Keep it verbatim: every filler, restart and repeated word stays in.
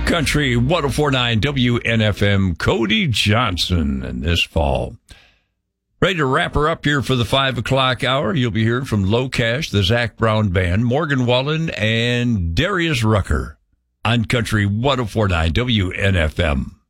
Country one oh four point nine W N F M, Cody Johnson, and this fall. Ready to wrap her up here for the five o'clock hour. You'll be hearing from Low Cash, the Zach Brown Band, Morgan Wallen, and Darius Rucker on Country one oh four point nine W N F M.